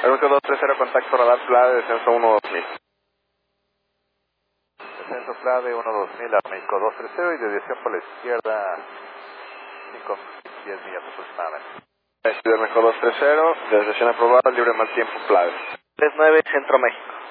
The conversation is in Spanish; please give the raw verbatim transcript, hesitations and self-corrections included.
Aeroméxico dos tres cero, contacto radar Plade, descenso uno dos mil. Descenso Plade uno dos mil, Aeroméxico dos tres cero y desviación por la izquierda cinco, diez millas aproximadamente. Aeroméxico dos tres cero, desviación aprobada, libre mal tiempo Plade. tres nueve, Centro México.